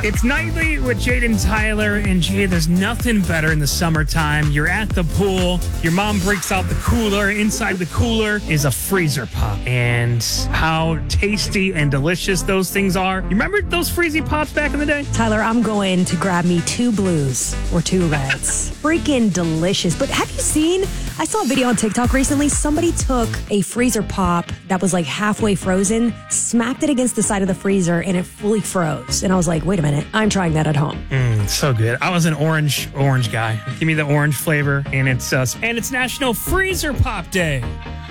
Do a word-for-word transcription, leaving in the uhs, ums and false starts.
It's Nightly with Jaden Tyler, and Jay, there's nothing better in the summertime. You're at the pool, your mom breaks out the cooler. Inside the cooler is a freezer pop, and how tasty and delicious those things are. You remember those freezy pops back in the day? Tyler, I'm going to grab me two blues or two reds. Freaking delicious. But have you seen, I saw a video on TikTok recently. Somebody took a freezer pop that was like halfway frozen, smacked it against the side of the freezer, and it fully froze. And I was like, wait a minute. I'm trying that at home. Mm, so good. I was an orange orange guy. Give me the orange flavor, and it's uh, and it's National Freezer Pop Day.